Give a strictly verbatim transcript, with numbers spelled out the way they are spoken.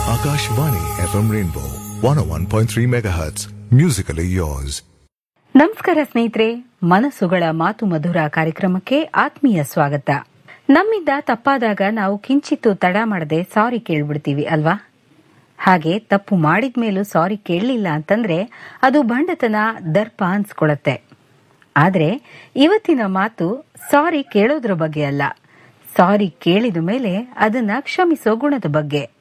Akashvani F M Rainbow one one point three megahertz. Musically yours. ನಮಸ್ಕಾರ ಸ್ನೇಹಿತರೆ, ಮನಸ್ಸುಗಳ ಮಾತು ಮಧುರ ಕಾರ್ಯಕ್ರಮಕ್ಕೆ ಆತ್ಮೀಯ ಸ್ವಾಗತ. ನಮ್ಮಿಂದ ತಪ್ಪಾದಾಗ ನಾವು ಕಿಂಚಿತ್ತು ತಡ ಮಾಡದೆ ಸಾರಿ ಕೇಳ್ಬಿಡ್ತೀವಿ ಅಲ್ವಾ? ಹಾಗೆ ತಪ್ಪು ಮಾಡಿದ್ಮೇಲೂ ಸಾರಿ ಕೇಳಲಿಲ್ಲ ಅಂತಂದ್ರೆ ಅದು ಬಂಡತನ, ದರ್ಪ ಅನ್ಸ್ಕೊಳತ್ತೆ. ಆದ್ರೆ ಇವತ್ತಿನ ಮಾತು ಸಾರಿ ಕೇಳೋದ್ರ ಬಗ್ಗೆ ಅಲ್ಲ, ಸಾರಿ ಕೇಳಿದ ಮೇಲೆ ಅದನ್ನ ಕ್ಷಮಿಸೋ ಗುಣದ ಬಗ್ಗೆ.